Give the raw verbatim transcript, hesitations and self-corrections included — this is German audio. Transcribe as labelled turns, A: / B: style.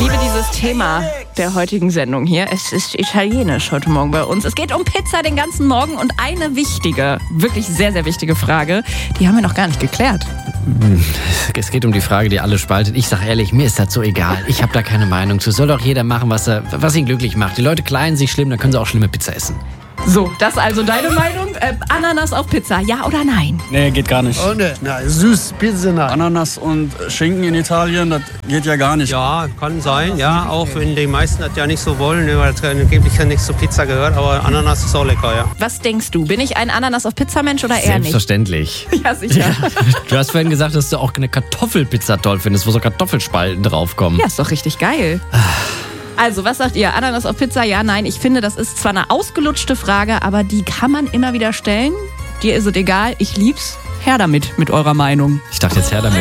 A: liebe dieses Thema der heutigen Sendung hier. Es ist italienisch heute Morgen bei uns. Es geht um Pizza den ganzen Morgen und eine wichtige, wirklich sehr, sehr wichtige Frage, die haben wir noch gar nicht geklärt.
B: Es geht um die Frage, die alle spaltet. Ich sag ehrlich, mir ist das so egal. Ich habe da keine Meinung zu. Soll doch jeder machen, was, er, was ihn glücklich macht. Die Leute kleiden sich schlimm, dann können sie auch schlimme Pizza essen.
A: So, das also deine Meinung? Äh, Ananas auf Pizza, ja oder nein?
C: Nee, geht gar nicht.
D: Oh ne, na, süß, Pizza, nein.
C: Ananas und Schinken in Italien, das geht ja gar nicht.
E: Ja, kann sein, ja, auch wenn die meisten das ja nicht so wollen, weil das angeblich ja nicht zur Pizza gehört, aber Ananas ist auch lecker, ja.
A: Was denkst du, bin ich ein Ananas auf Pizza-Mensch oder eher
B: Selbstverständlich.
A: nicht? Ja, sicher.
B: Ja. Du hast vorhin gesagt, dass du auch eine Kartoffelpizza toll findest, wo so Kartoffelspalten draufkommen.
A: Ja, ist doch richtig geil. Also, was sagt ihr? Ananas auf Pizza? Ja, nein. Ich finde, das ist zwar eine ausgelutschte Frage, aber die kann man immer wieder stellen. Dir ist es egal. Ich lieb's. Her damit, mit eurer Meinung.
B: Ich dachte jetzt her damit.